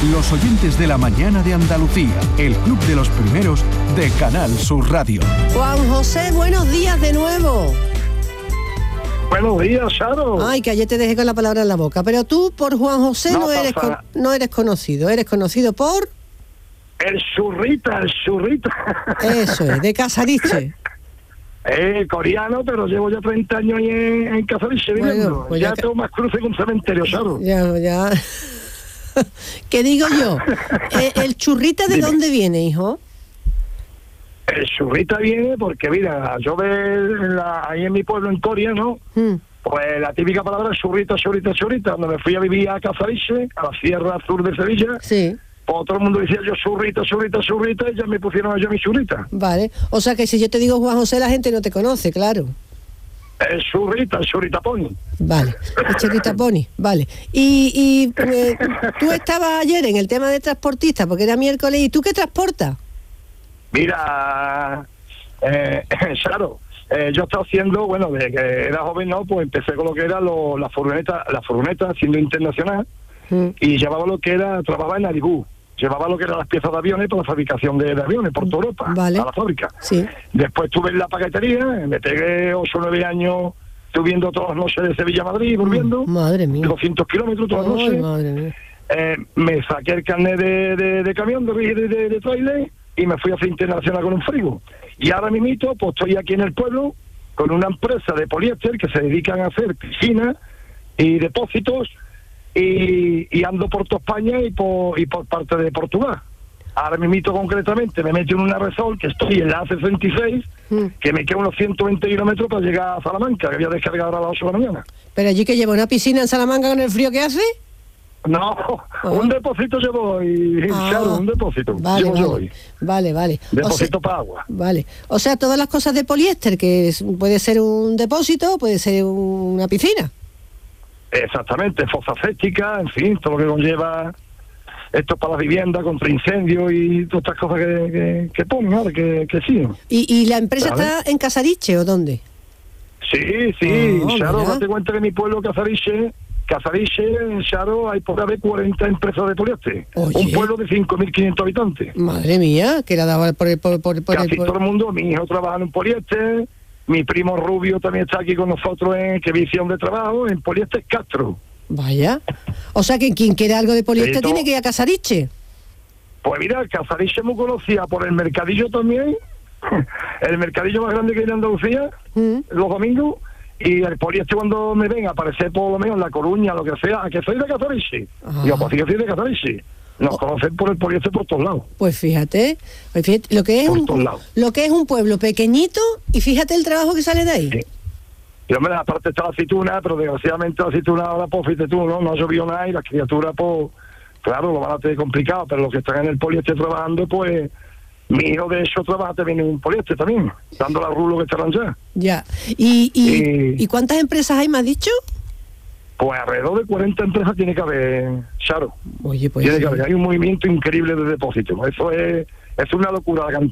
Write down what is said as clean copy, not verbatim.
Los oyentes de la mañana de Andalucía, el club de los primeros de Canal Sur Radio. Juan José, buenos días de nuevo. Buenos días, Charo. Ay, que ayer te dejé con la palabra en la boca. Pero tú, por Juan José, no eres conocido. Eres conocido por... El churrita. Eso es, de Casariche. Coreano, pero llevo ya 30 años ahí en Casariche viviendo. Bueno, pues ya tengo más cruce que un cementerio, Charo. Ya. ¿Qué digo yo? ¿El churrita de dónde viene, hijo? El churrita viene porque, mira, yo ahí en mi pueblo, en Coria, ¿no? Pues la típica palabra es churrita. Cuando me fui a vivir a Casariche, a la Sierra Sur de Sevilla, sí, pues todo el mundo decía yo churrita, y ya me pusieron yo mi churrita. Vale, o sea que si yo te digo Juan José, la gente no te conoce, claro. El churrita pony. Vale, el churrita pony, vale. Y tú estabas ayer en el tema de transportista, porque era miércoles, ¿y tú qué transportas? Mira, claro, yo estaba haciendo, bueno, desde que era joven, ¿no? Pues empecé con lo que era la furgoneta, siendo internacional, y llevaba lo que era, trabajaba en Aribú, llevaba lo que eran las piezas de aviones para la fabricación de aviones por toda Europa, vale, a la fábrica. Sí. Después estuve en la paquetería, me pegué 8 o 9 años subiendo todas las noches de Sevilla a Madrid, volviendo. Madre mía. 200 kilómetros todas las noches. Madre mía. Me saqué el carnet de camión, de trailer, y me fui a hacer internacional con un frigo. Y ahora mismo, pues estoy aquí en el pueblo con una empresa de poliéster que se dedican a hacer piscinas y depósitos, y ando por toda España y por parte de Portugal. Ahora mismo concretamente me metí en una Resol que estoy en la A66, que me quedan unos 120 kilómetros para llegar a Salamanca, que voy a descargar ahora a las 8 de la mañana. ¿Pero allí que lleva una piscina en Salamanca con el frío que hace? No, un depósito llevo hoy, claro, un depósito. Vale. Depósito para agua. Vale. O sea, todas las cosas de poliéster, que puede ser un depósito, puede ser una piscina. Exactamente, fosa séptica, en fin, todo lo que conlleva esto para la vivienda, contra incendios y todas estas cosas que ponen, ahora que sí. ¿Y la empresa está en Casariche o dónde? Sí, Charo, date cuenta que mi pueblo Casariche, Charo, hay por haber 40 empresas de poliéster. Oye. Un pueblo de 5.500 habitantes. Madre mía, que la daba por Casi todo el mundo, mi hijo trabaja en un poliéster, mi primo Rubio también está aquí con nosotros en que visión de trabajo, en Poliéster Castro. Vaya. O sea que quien quiera algo de poliéster tiene que ir a Casariche. Pues mira, Casariche es muy conocida por el mercadillo también, el mercadillo más grande que hay en Andalucía, los domingos, y el poliéster cuando me ven a aparecer por lo menos en La Coruña, lo que sea, ¿a que soy de Casariche? Yo, pues sí que soy de Casariche. Nos conocen por el poliéster por todos lados. Pues fíjate lo que es un pueblo pequeñito, y fíjate el trabajo que sale de ahí. Sí. Y hombre, aparte está la aceituna, pero desgraciadamente la aceituna ahora, pues fíjate tú, no ha llovido nada y las criaturas, pues, claro, lo van a tener complicado, pero los que están en el poliéster trabajando, pues, mi hijo de hecho trabaja también en un poliéster también, dando la rulo que estarán ya. Ya. ¿Y cuántas empresas hay, me has didicho? Pues alrededor de 40 empresas tiene que haber, Charo. Oye, pues tiene que haber. Hay un movimiento increíble de depósitos. Eso es una locura la cantidad